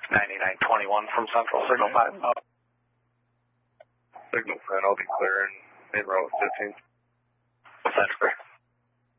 9921 from Central Signal 5. Signal 10, I'll be clearing in route 15. That's correct.